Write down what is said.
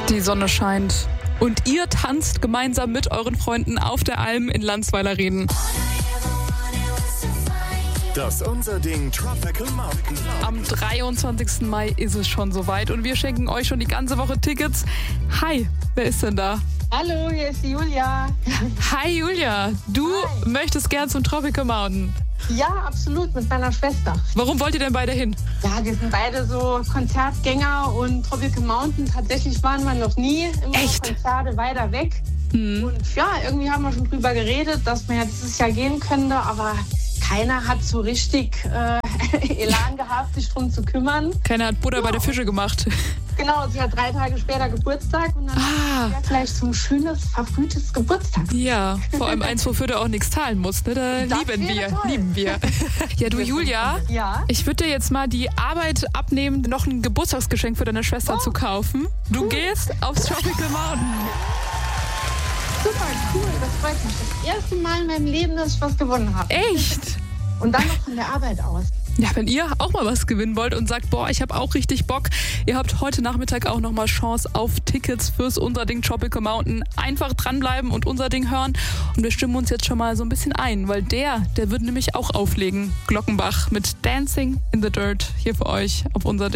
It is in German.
Die Sonne scheint und ihr tanzt gemeinsam mit euren Freunden auf der Alm in Landsweiler-Reden. Das Unser Ding Tropical Mountain. Am 23. Mai ist es schon soweit und wir schenken euch schon die ganze Woche Tickets. Hi, wer ist denn da? Hallo, hier ist die Julia. Hi Julia, du möchtest gern zum Tropical Mountain. Ja, absolut, mit meiner Schwester. Warum wollt ihr denn beide hin? Ja, wir sind beide so Konzertgänger und Tropical Mountain, tatsächlich waren wir noch nie. Immer Echt? Konzerte weiter weg. Und ja, irgendwie haben wir schon drüber geredet, dass man ja dieses Jahr gehen könnte, aber keiner hat so richtig Elan gehabt, sich drum zu kümmern. Keiner hat Butter bei der Fische gemacht. Genau, sie hat 3 Tage später Geburtstag und dann ja gleich so ein schönes, verfrühtes Geburtstag. Ja, vor allem eins, wofür du auch nichts zahlen musst. Ne? Da Das lieben wäre wir, toll. lieben wir. Ja, du Julia, Ja? ich würde dir jetzt mal die Arbeit abnehmen, noch ein Geburtstagsgeschenk für deine Schwester zu kaufen. Du gehst aufs Tropical Mountain. Super, cool, das freut mich. Das erste Mal in meinem Leben, dass ich was gewonnen habe. Echt? Und dann noch von der Arbeit aus. Ja, wenn ihr auch mal was gewinnen wollt und sagt, boah, ich habe auch richtig Bock, ihr habt heute Nachmittag auch nochmal Chance auf Tickets fürs Unser Ding Tropical Mountain. Einfach dranbleiben und Unser Ding hören. Und wir stimmen uns jetzt schon mal so ein bisschen ein, weil der wird nämlich auch auflegen. Glockenbach mit Dancing in the Dirt hier für euch auf Unser Ding.